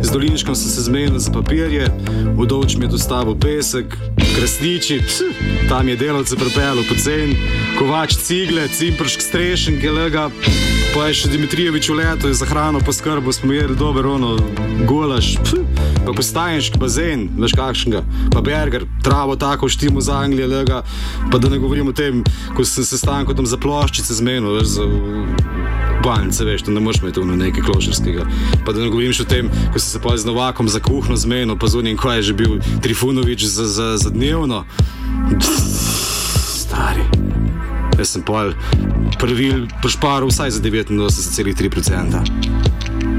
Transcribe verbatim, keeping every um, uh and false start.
Z Dolinškom sem se zmenil za papirje, v Dovč mi je dostavil pesek, Krasniči, tam je delavce pripeljal pocen, Kovač cigle, Cimpršk strešen, gelega, pa je še Dimitrijevič v leto je za hrano poskrbel, smo jedli dober ono, golaš, pf, pa Postajenški bazen, veš kakšnega, pa Berger, travo tako štimo za Anglije, lega, pa da ne govorim o tem, ko sem se stanko tam za ploščice zmenil, veš, za banjce, veš, to ne moš imeti ono nekaj klošarskega, pa da ne govorim še o tem, ko sem se pa z Novakom za kuhno zmenil, pa z unim, ko je že bil Trifunovič za, za, za dnevno. Stari. Jaz sem pol prvil, prišparil vsaj za devetinosemdeset celih tri procenta.